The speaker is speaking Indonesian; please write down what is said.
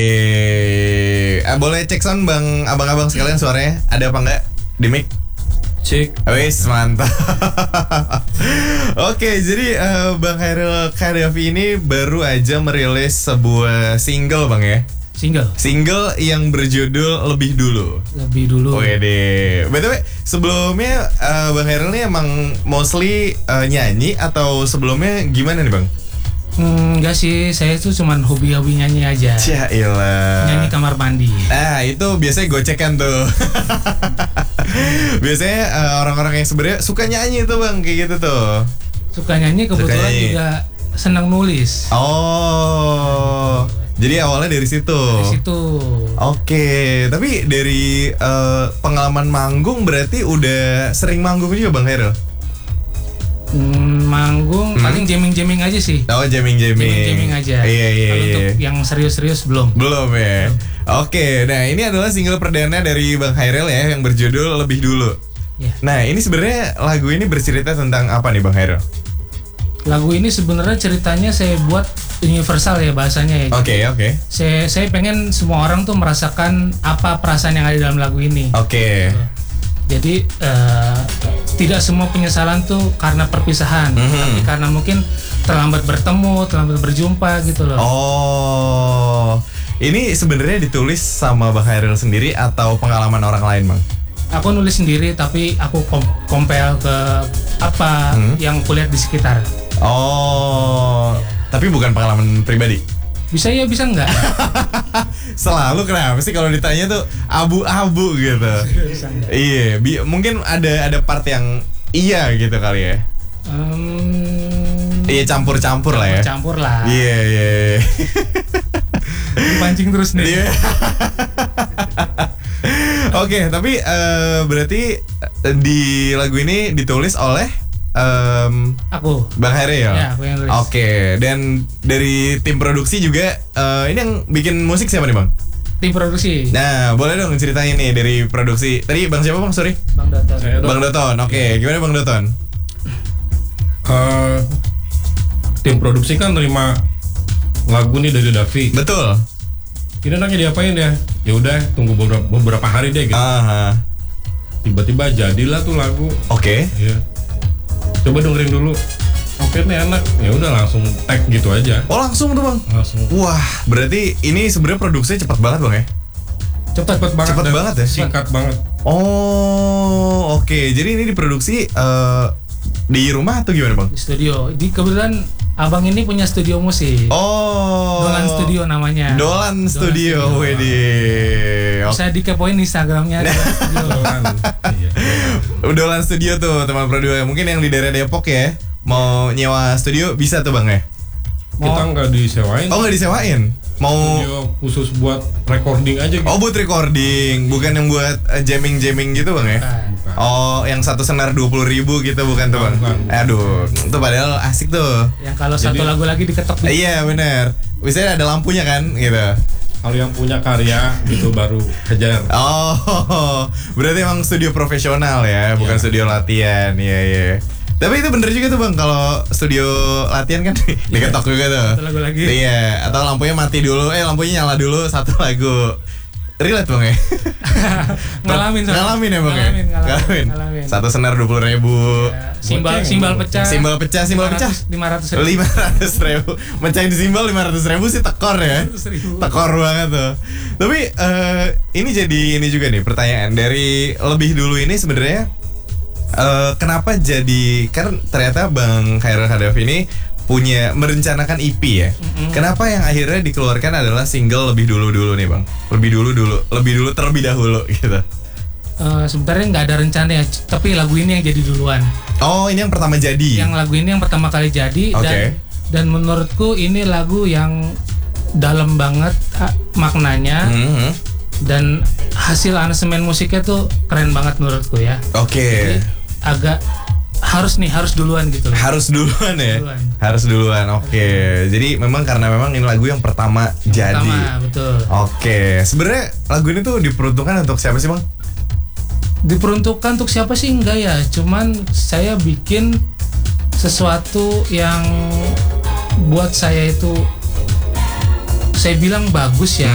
Boleh cek sound bang, abang-abang sekalian suaranya ada apa enggak di mic? Cek. Wis mantap. Oke, jadi Bang Khairil Khadafi ini baru aja merilis sebuah single bang ya. Single yang berjudul Lebih Dulu. Wede. BTW sebelumnya Bang Khairil ini emang mostly nyanyi atau sebelumnya gimana nih bang? Enggak sih, saya tuh cuman hobi-hobi nyanyi aja. Cailah. Nyanyi kamar mandi. Nah itu biasanya gocekan tuh. Biasanya orang-orang yang sebenarnya suka nyanyi tuh bang, kayak gitu tuh. Suka nyanyi, kebetulan juga senang nulis. Oh, jadi awalnya dari situ. Oke, tapi dari pengalaman manggung berarti udah sering manggung juga bang Khairil? Manggung paling jamming aja sih. Oh, jamming aja. Iya. Kalau untuk yang serius belum ya. Oke, nah ini adalah single perdana dari Bang Khairil ya yang berjudul Lebih Dulu. Ya. Nah ini sebenarnya lagu ini bercerita tentang apa nih Bang Khairil? Lagu ini sebenarnya ceritanya saya buat universal ya bahasanya ya. Oke. Saya pengen semua orang tuh merasakan apa perasaan yang ada dalam lagu ini. Oke. Jadi tidak semua penyesalan tuh karena perpisahan, tapi karena mungkin terlambat bertemu, terlambat berjumpa gitu loh. Oh, ini sebenarnya ditulis sama Bang Khairil sendiri atau pengalaman orang lain bang? Aku nulis sendiri tapi aku compare ke apa yang kulihat di sekitar. Oh, tapi bukan pengalaman pribadi? Bisa ya, bisa enggak? Selalu kenapa sih kalau ditanya tuh abu-abu gitu? Iya, mungkin ada part yang iya gitu kali ya. Iya campur-campur lah ya. Campur lah. Iya. Pancing terus nih. Iya. Oke, tapi berarti di lagu ini ditulis oleh aku, Bang Khairil ya, aku yang nulis. Oke, dan dari tim produksi juga ini yang bikin musik siapa nih bang? Tim produksi. Nah, boleh dong ceritain nih dari produksi. Tadi bang siapa bang? Sorry. Bang Doton. Bang Doton. Oke, gimana bang Doton? Tim produksi kan terima lagu nih dari Davi. Betul. Ini anaknya diapain ya? Ya udah, tunggu beberapa hari deh gitu. Tiba-tiba jadilah tuh lagu. Oke. Iya. Coba dengerin dulu. Oke nih enak. Ya udah langsung tag gitu aja. Oh langsung tuh bang. Langsung. Wah, berarti ini sebenarnya produksinya cepat banget bang ya? Cepet banget ya? Singkat banget. Oh, oke. Jadi ini diproduksi di rumah atau gimana bang? Di studio. Kebetulan abang ini punya studio musik. Oh. Dolan Studio namanya. Dolan Studio. Widih. Bisa dikepoin Instagramnya. Dolan Studio tuh teman produksi. Mungkin yang di daerah Depok ya. Mau nyewa studio bisa tuh bang ya? Kita nggak disewain. Oh nggak disewain? Mau studio khusus buat recording aja gitu. Oh buat recording, bukan yang buat jamming gitu bang ya? Bukan. Oh yang satu senar 20.000 gitu bukan tuh bang? Bukan. Aduh, itu padahal asik tuh. Yang kalau satu lagu lagi diketok. Iya benar. Biasanya ada lampunya kan gitu. Kalau yang punya karya gitu baru kejar. Oh, berarti emang studio profesional ya, bukan studio latihan. Iya. Tapi itu bener juga tuh bang, kalau studio latihan kan diketok juga tuh. Satu lagu lagi. Iya, atau lampunya mati dulu, lampunya nyala dulu satu lagu. Relate bang ya? Ngalamin ya bang ya? Ngalamin. Satu senar 20.000. Ya, simbal pecah. 500.000. 500.000. Mecahin di simbal 500.000 sih tekor ya. Tekor banget tuh. Tapi ini juga nih pertanyaan dari Lebih Dulu ini sebenarnya kenapa jadi, kan ternyata Bang Khairil Khadafi ini merencanakan EP ya. Kenapa yang akhirnya dikeluarkan adalah single Lebih Dulu nih bang? Lebih dulu terlebih dahulu gitu. Sebenarnya nggak ada rencana ya, tapi lagu ini yang jadi duluan. Oh ini yang pertama jadi? Yang lagu ini yang pertama kali jadi. Dan menurutku ini lagu yang dalam banget maknanya. Dan hasil aransemen musiknya tuh keren banget menurutku ya. Oke. Agak harus duluan gitu. Harus duluan ya. Harus duluan. Oke. Jadi karena ini lagu yang pertama jadi. Pertama, betul. Oke. Sebenarnya lagu ini tuh diperuntukkan untuk siapa sih bang? Diperuntukkan untuk siapa sih enggak ya. Cuman saya bikin sesuatu yang buat saya itu saya bilang bagus ya.